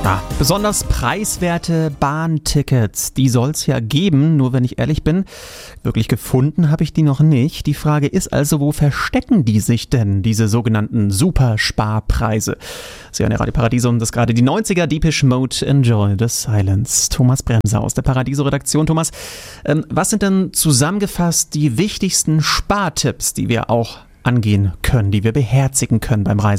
Besonders preiswerte Bahntickets, die soll es ja geben, nur wenn ich ehrlich bin, wirklich gefunden habe ich die noch nicht. Die Frage ist also, wo verstecken die sich denn, diese sogenannten Supersparpreise? Sie hören ja Radio Paradiso und das ist gerade die 90er, Depeche Mode, Enjoy the Silence. Thomas Bremser aus der Paradiso-Redaktion. Thomas, was sind denn zusammengefasst die wichtigsten Spartipps, die wir auch angehen können, die wir beherzigen können beim Reisen?